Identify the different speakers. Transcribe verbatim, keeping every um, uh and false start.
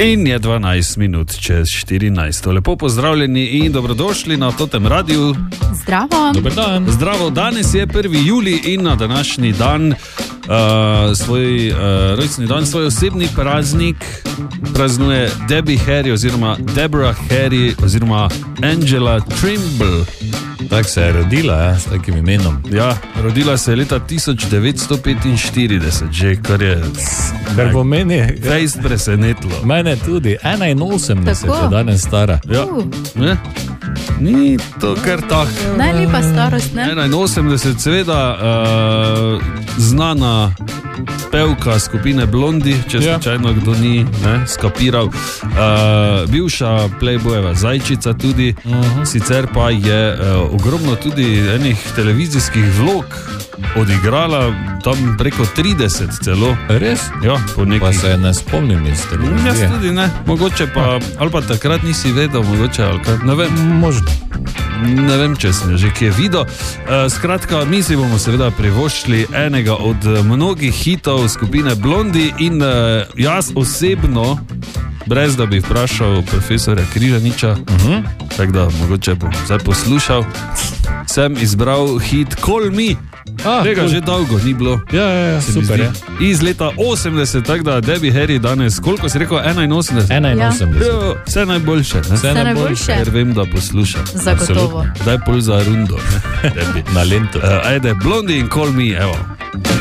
Speaker 1: In je dvanajst minut čez štirinajst. Lepo pozdravljeni in dobrodošli na Totem Radiu.
Speaker 2: Zdravo.
Speaker 3: Dober dan.
Speaker 1: Zdravo, danes je prvi julij in na današnji dan, uh, svoj uh, rojstni dan, svoj osebni praznik praznuje Debbie Harry oziroma Deborah Harry oziroma Angela Trimble.
Speaker 3: Tako se je rodila, ja, s takim imenom.
Speaker 1: Ja, rodila se je leta tisoč devetsto petinštirideset, že kar je
Speaker 3: Kar bo meni,
Speaker 1: fejst presenetilo.
Speaker 3: mene tudi, enainosemdeset
Speaker 2: Tako.
Speaker 3: je danes stara.
Speaker 1: Ja,
Speaker 2: Uh.
Speaker 1: ne? Ni to kar tak.
Speaker 2: Najlepa starost, ne?
Speaker 1: enainosemdeset, seveda uh, znana pevka skupine Blondi, če
Speaker 3: Ja.
Speaker 1: slučajno kdo ni ne, skapiral. Uh, bivša Playboyeva zajčica tudi,
Speaker 3: Uh-huh.
Speaker 1: sicer pa je uh, ogromno tudi enih televizijskih vlog odigrala, tam preko trideset celo.
Speaker 3: Res?
Speaker 1: Ja, po
Speaker 3: Pa
Speaker 1: nekih.
Speaker 3: se ne spomnim iz
Speaker 1: Jaz
Speaker 3: televizije.
Speaker 1: tudi ne, mogoče pa, ali pa takrat nisi vedel, mogoče, ali kaj, ne vem.
Speaker 3: Možno.
Speaker 1: Ne vem, če sem že kje videl. Uh, skratka, mi si bomo seveda privoščili enega od uh, mnogih hitov skupine Blondi in uh, jaz osebno, brez da bi vprašal profesorja Križaniča,
Speaker 3: Uh-huh.
Speaker 1: tako da mogoče bom zdaj poslušal, sem izbral hit Call Me.
Speaker 3: Ah,
Speaker 1: Tega
Speaker 3: cool.
Speaker 1: že dolgo ni bilo.
Speaker 3: Ja, ja, ja,
Speaker 1: Se mi
Speaker 3: super
Speaker 1: zdi.
Speaker 3: je.
Speaker 1: Iz leta osemdeset, tako da Debbie Harry danes, koliko si rekel, enainosemdeset?
Speaker 3: enainosemdeset.
Speaker 1: Jo, vse najboljše, ne?
Speaker 3: Vse
Speaker 2: Vse
Speaker 3: najboljše.
Speaker 2: najboljše.
Speaker 1: Ker vem, da posluša.
Speaker 2: Zagotovo.
Speaker 3: Absolutno.
Speaker 1: Daj pol za rundo, ne? Debbie.
Speaker 3: Na lento.
Speaker 1: Uh, ajde, Blondi in Call Me, evo.